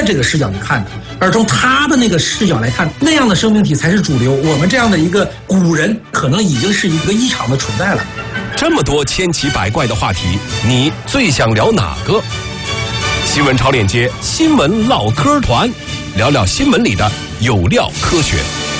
这个视角去看的，而从他的那个视角来看，那样的生命体才是主流。我们这样的一个古人，可能已经是一个异常的存在了。 这么多千奇百怪的话题，你最想聊哪个？新闻超链接新闻唠嗑团，聊聊新闻里的有料科学。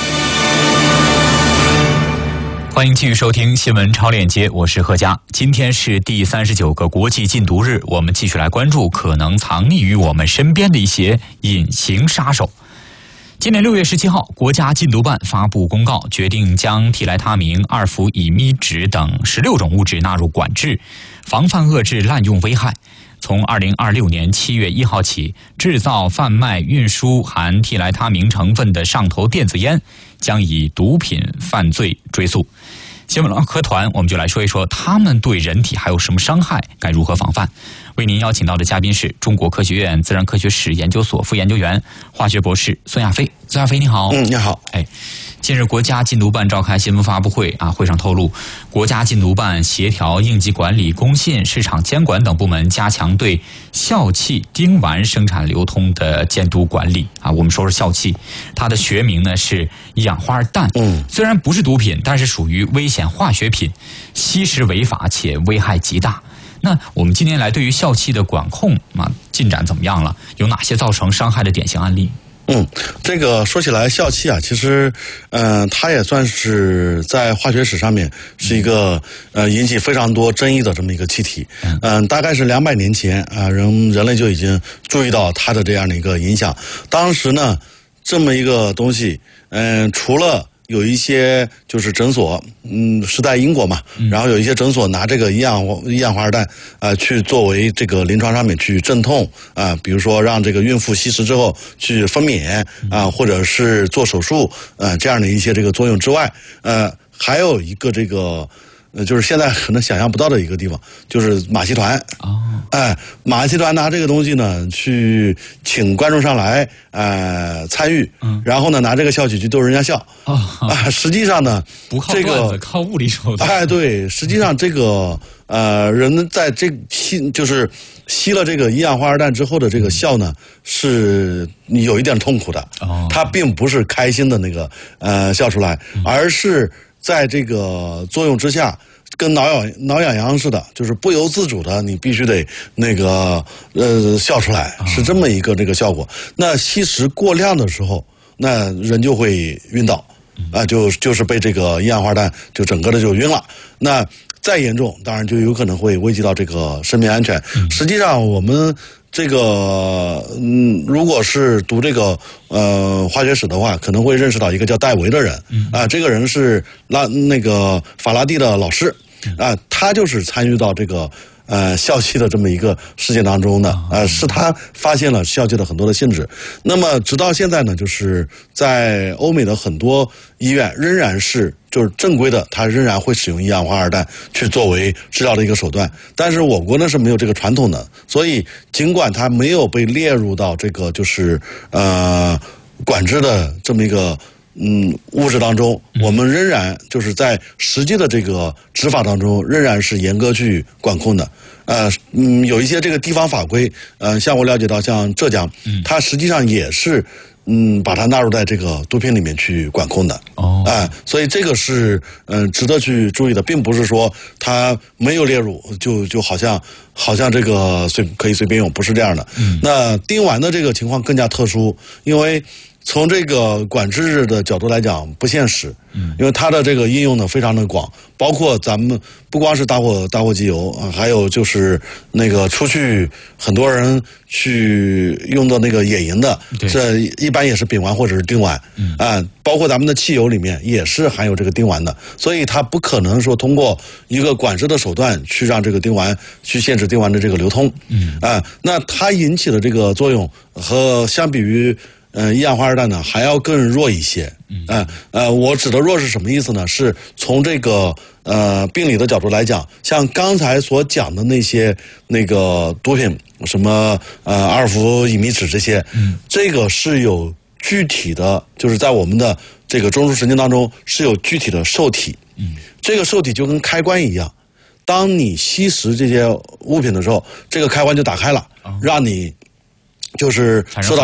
欢迎继续收听新闻超链接，我是贺佳。今天是第39个国际禁毒日，我们继续来关注可能藏匿于我们身边的一些隐形杀手。今年6月17号，国家禁毒办发布公告，决定将替来他明、二氟乙醚酯等16种物质纳入管制，防范遏制滥用危害。从2026年7月1号起，制造、贩卖、运输含替来他明成分的上头电子烟将以毒品犯罪追诉。新闻唠嗑团，我们就来说一说他们对人体还有什么伤害，该如何防范。为您邀请到的嘉宾是中国科学院自然科学史研究所副研究员、化学博士孙亚飞。孙亚飞，你好。 你好。 近日国家禁毒办召开新闻发布会会上透露，国家禁毒办协调应急管理、工信、市场监管等部门，加强对笑气、丁烷生产流通的监督管理我们说说笑气，它的学名呢是一氧化二氮。虽然不是毒品，但是属于危险化学品，吸食违法且危害极大。那我们近年来对于笑气的管控进展怎么样了？有哪些造成伤害的典型案例？ 这个说起来，笑气其实，它也算是在化学史上面是一个引起非常多争议的这么一个气体。大概是200年前人类就已经注意到它的这样的一个影响。当时呢，这么一个东西，除了有一些就是诊所，是在英国嘛，然后有一些诊所拿这个一氧化二氮去作为这个临床上面去镇痛比如说让这个孕妇吸食之后去分娩或者是做手术这样的一些这个作用之外，还有一个这个就是现在可能想象不到的一个地方，就是马戏团。马戏团拿这个东西呢，去请观众上来参与，然后呢拿这个笑曲去逗人家笑。实际上呢， 不靠段子，靠物理手段。 对，实际上这个人在这就是吸了这个一氧化二氮之后的这个笑呢，是有一点痛苦的。它并不是开心的那个笑出来，而是在这个作用之下，跟挠痒痒似的，就是不由自主的，你必须得那个笑出来，是这么一个这个效果。那吸食过量的时候，那人就会晕倒就是被这个一氧化二氮就整个的就晕了。那再严重，当然就有可能会危及到这个生命安全。实际上我们这个如果是读这个化学史的话，可能会认识到一个叫戴维的人这个人是那个法拉第的老师他就是参与到这个笑气的这么一个事件当中的是他发现了笑气的很多的性质。那么直到现在呢，就是在欧美的很多医院仍然是就是正规的，它仍然会使用一氧化二氮去作为治疗的一个手段。但是我国呢是没有这个传统的，所以尽管它没有被列入到这个就是管制的这么一个物质当中，我们仍然就是在实际的这个执法当中仍然是严格去管控的。有一些这个地方法规，像我了解到像浙江，它实际上也是把它纳入在这个毒品里面去管控的。所以这个是值得去注意的，并不是说它没有列入就好像这个可以随便用，不是这样的。那丁烷的这个情况更加特殊，因为从这个管制的角度来讲不现实，因为它的这个应用呢非常的广，包括咱们不光是打火机油还有就是那个出去很多人去用的那个野营的，这一般也是丙烷或者是丁烷包括咱们的汽油里面也是含有这个丁烷的，所以它不可能说通过一个管制的手段去让这个丁烷去限制丁烷的这个流通。那它引起的这个作用和相比于一氧化二氮呢还要更弱一些。我指的弱是什么意思呢？是从这个病理的角度来讲，像刚才所讲的那些那个毒品，什么二氟乙醚酯这些，这个是有具体的，就是在我们的这个中枢神经当中是有具体的受体。这个受体就跟开关一样，当你吸食这些物品的时候，这个开关就打开了，让你就是受到